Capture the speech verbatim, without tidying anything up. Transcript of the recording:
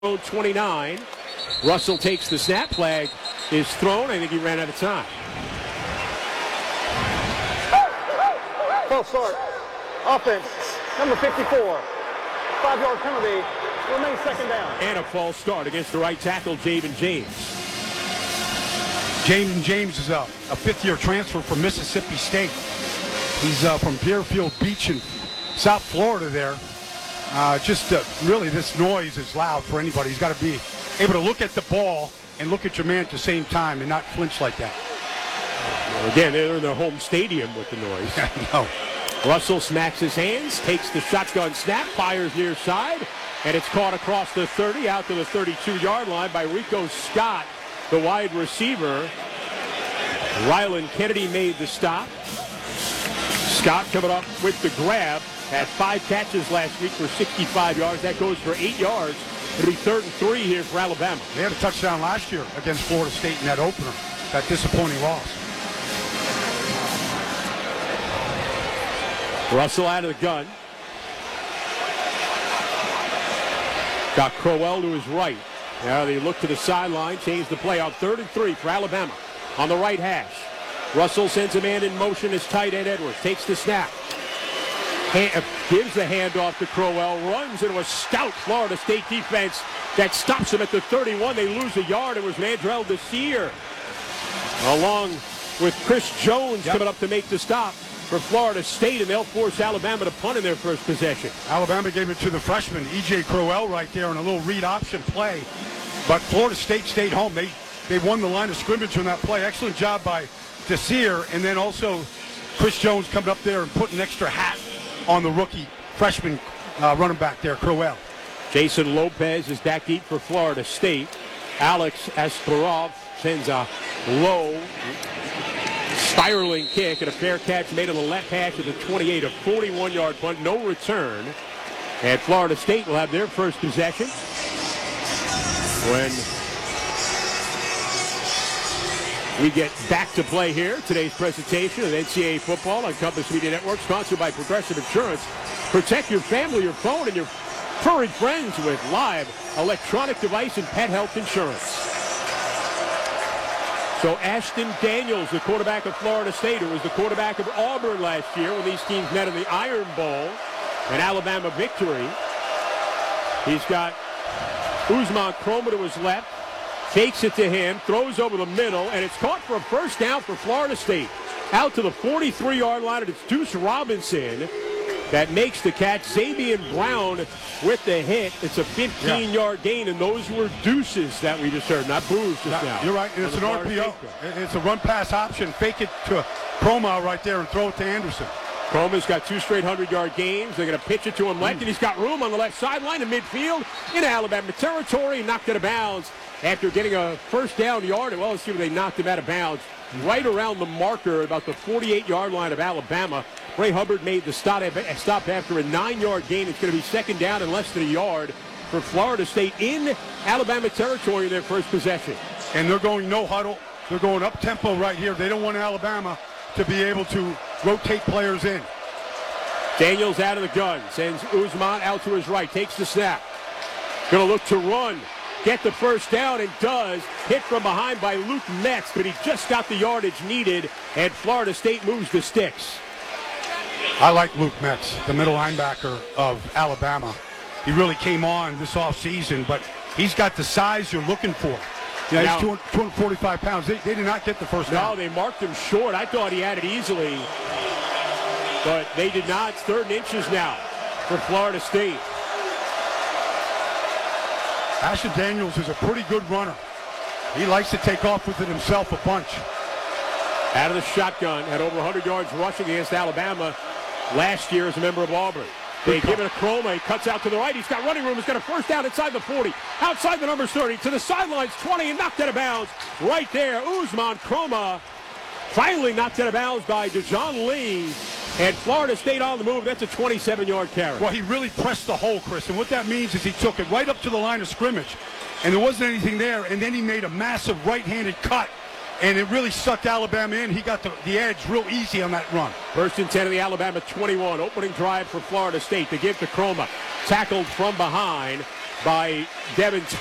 twenty-nine. Russell takes the snap. Flag is thrown. I think he ran out of time. False start. Offense. Number fifty-four. Five-yard penalty. Remains second down. And a false start against the right tackle, Javen James. Javen James is a, a fifth-year transfer from Mississippi State. He's uh, from Deerfield Beach in South Florida there. Uh, just uh, really, this noise is loud for anybody. He's got to be able to look at the ball and look at your man at the same time and not flinch like that. Well, again, they're in their home stadium with the noise. No. Russell smacks his hands, takes the shotgun snap, fires near side, and it's caught across the thirty, out to the thirty-two-yard line by Rico Scott, the wide receiver. Rylan Kennedy made the stop. Scott coming up with the grab. Had five catches last week for sixty-five yards. That goes for eight yards. It'll be third and three here for Alabama. They had a touchdown last year against Florida State in that opener. That disappointing loss. Russell out of the gun. Got Crowell to his right. Now they look to the sideline, change the play on third and three for Alabama on the right hash. Russell sends a man in motion as tight end Edwards. Takes the snap. Hand, gives the handoff to Crowell, runs into a stout Florida State defense that stops him at the thirty-one. They lose a yard. It was Mandrell Desir along with Chris Jones yep. coming up to make the stop for Florida State, and they'll force Alabama to punt in their first possession. Alabama gave it to the freshman, E J Crowell, right there on a little read option play. But Florida State stayed home. They, they won the line of scrimmage on that play. Excellent job by Desir, and then also Chris Jones coming up there and putting an extra hat on the rookie freshman uh, running back there, Crowell. Jason Lopez is back deep for Florida State. Alex Askarov sends a low, spiraling kick and a fair catch made on the left hash of the twenty-eight, a forty-one-yard punt, no return. And Florida State will have their first possession when we get back to play here. Today's presentation of N C double A football on Compass Media Network, sponsored by Progressive Insurance. Protect your family, your phone, and your furry friends with live electronic device and pet health insurance. So Ashton Daniels, the quarterback of Florida State, who was the quarterback of Auburn last year when these teams met in the Iron Bowl, an Alabama victory. He's got Usman Kroma to his left. Takes it to him, throws over the middle, and it's caught for a first down for Florida State. Out to the forty-three-yard line, and it's Deuce Robinson that makes the catch. Xavier Brown with the hit. It's a fifteen-yard yeah. gain, and those were deuces that we just heard, not boos just now. now. You're right, and it's an R P O. It's a run-pass option. Fake it to Kroma right there and throw it to Anderson. Kroma's got two straight hundred-yard games. They're going to pitch it to him left, mm. and he's got room on the left sideline in midfield in Alabama territory. Knocked it out of bounds after getting a first down yard. Well, let's see where they knocked him out of bounds. Right around the marker, about the forty-eight-yard line of Alabama. Ray Hubbard made the stop after a nine-yard gain. It's going to be second down and less than a yard for Florida State in Alabama territory in their first possession. And they're going no huddle. They're going up-tempo right here. They don't want Alabama to be able to rotate players in. Daniels out of the gun. Sends Usman out to his right. Takes the snap. Going to look to run. Get the first down, and does. Hit from behind by Luke Metz, but he just got the yardage needed, and Florida State moves the sticks. I like Luke Metz, the middle linebacker of Alabama. He really came on this offseason, but he's got the size you're looking for. Yeah, now, he's two hundred forty-five pounds. They, they did not get the first down. No, they marked him short. I thought he had it easily, but they did not. It's third and inches now for Florida State. Ashton Daniels is a pretty good runner. He likes to take off with it himself a bunch. Out of the shotgun, had over one hundred yards rushing against Alabama last year as a member of Auburn. They give it to Kroma. He cuts out to the right. He's got running room. He's got a first down inside the forty. Outside the numbers thirty. To the sidelines, twenty, and knocked out of bounds. Right there, Usman Kroma finally knocked out of bounds by DeJohn Lee. And Florida State on the move. That's a twenty-seven-yard carry. Well, he really pressed the hole, Chris. And what that means is he took it right up to the line of scrimmage. And there wasn't anything there. And then he made a massive right-handed cut. And it really sucked Alabama in. He got the, the edge real easy on that run. First and ten of the Alabama twenty-one. Opening drive for Florida State. They give to Kroma. Tackled from behind by Devin